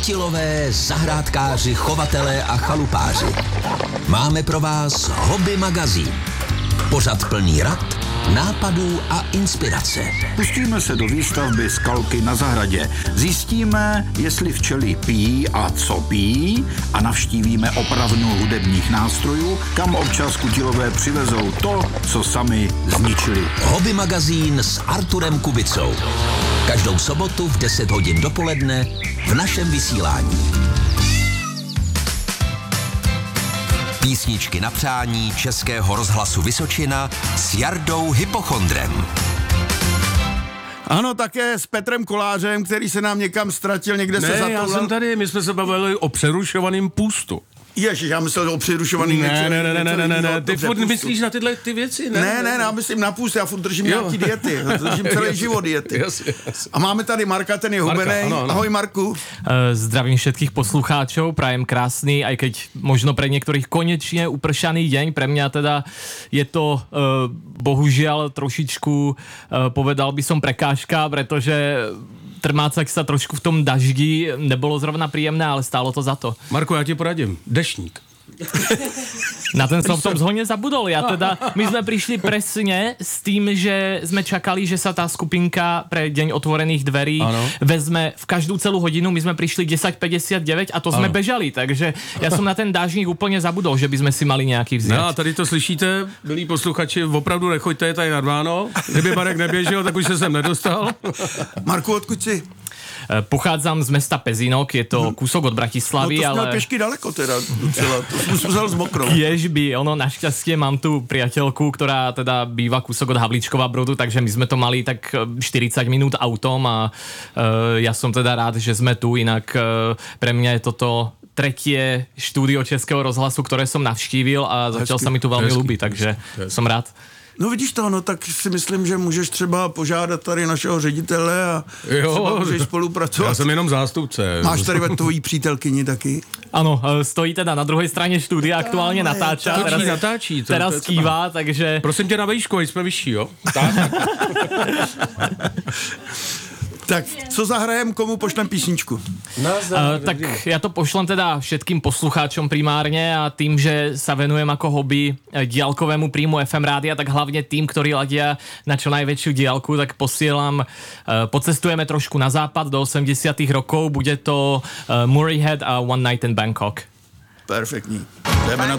kutilové, zahrádkáři, chovatelé a chalupáři. Máme pro vás Hobby magazín. Pořad plný rad, nápadů a inspirace. Pustíme se do výstavby skalky na zahradě. Zjistíme, jestli včely pijí a co pijí a navštívíme opravnu hudebních nástrojů, kam občas kutilové přivezou to, co sami zničili. Hobby magazín s Arturem Kubicou. Každou sobotu v 10 hodin dopoledne v našem vysílání. Písničky na přání Českého rozhlasu Vysočina s Jardou Hypochondrem. Ano, také s Petrem Kolářem, který se nám někam ztratil, někde se zatoulal. Ne, já jsem tady, my jsme se bavili o přerušovaném půstu. Ježiš, já myslel o přerušovaný Ne, ty furt myslíš na tyhle ty věci? Ne, já myslím na půst, já furt držím nějaký diety, držím celý život diety. Yes. A máme tady Marka, ten je hubenej. Ahoj Marku. Zdravím všetkých poslucháčov, prajem krásny, aj keď možno pre niektorých konečne upršaný deň, pre mňa teda je to bohužiaľ trošičku, povedal by som prekážka, pretože trmácať sa trošku v tom daždi nebolo zrovna príjemné, ale stálo to za to. Marko, já ti poradím. Deštník. Na ten som v tom zhone zabudol. My sme prišli presne s tým, že sme čakali, že sa tá skupinka pre Deň otvorených dverí vezme v každú celú hodinu. My sme prišli 10:59 a to sme bežali, takže ja som na ten dážnik úplne zabudol, že by sme si mali nejaký vziať. No a tady to slyšíte, milí posluchači, opravdu nechoďte tady nad Váno. Kdyby Marek neběžel, tak už se sem nedostal. Marku, odkud si? Pochádzam z mesta Pezinok, je to kúsok od Bratislavy, no to ale... No pešky daleko teda, docela, to som vzal z mokrou. Kiež by, našťastie mám tu priateľku, ktorá teda býva kúsok od Havlíčkova Brodu, takže my sme to mali tak 40 minút autom a ja som teda rád, že sme tu, inak pre mňa je toto tretie štúdio Českého rozhlasu, ktoré som navštívil a zatiaľ sa mi tu veľmi ľúbi, takže som rád. No vidíš to, no tak si myslím, že můžeš třeba požádat tady našeho ředitele a třeba můžeš spolupracovat. Já jsem jenom zástupce. Máš tady tvojí přítelkyni taky? Ano, stojí teda na druhej strane štúdia, aktuálně natáča. Natáčí. Teraz kývá, takže... Prosím tě na výšku, ať jsme vyšší, jo? Tak, co zahrajem, komu pošlem písničku? Tak ja to pošlem teda všetkým poslucháčom primárne a tým, že sa venujem ako hobby diaľkovému príjmu FM rádia, tak hlavne tým, ktorí ladia na čo najväčšiu diaľku, tak posielam, pocestujeme trošku na západ do 80 rokov, bude to Murray Head a One Night in Bangkok. Perfektní. Jdeme na to.